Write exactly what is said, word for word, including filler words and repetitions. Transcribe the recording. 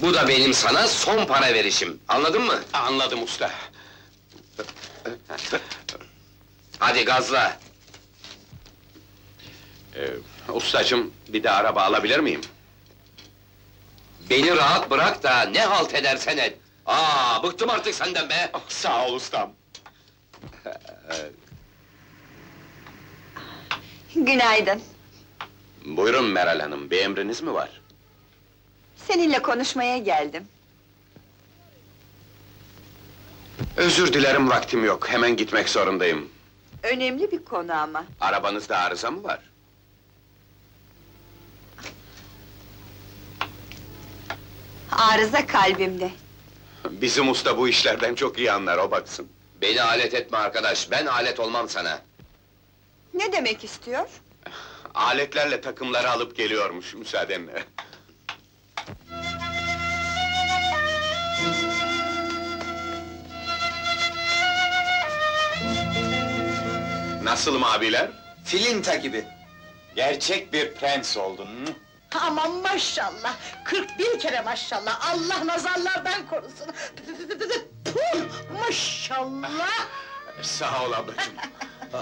Bu da benim sana son para verişim, anladın mı? Anladım usta. Hadi gazla! Ee, ustacığım, bir de araba alabilir miyim? Beni rahat bırak da ne halt edersen et! Aa, bıktım artık senden be! Ah, sağ ol ustam. Günaydın. Buyurun Meral Hanım, bir emriniz mi var? Seninle konuşmaya geldim. Özür dilerim, vaktim yok. Hemen gitmek zorundayım. Önemli bir konu ama. Arabanızda arıza mı var? Arıza kalbimde. Bizim usta bu işlerden çok iyi anlar, o baksın. Beni alet etme arkadaş, ben alet olmam sana! Ne demek istiyor? Aletlerle takımları alıp geliyormuş, müsaadenle. Nasılım abiler? Filinta gibi. Gerçek bir prens oldun. Hı? Aman maşallah! Kırk bin kere maşallah! Allah nazarlardan korusun! Puh! Maşallah! Sağ ol ablacığım.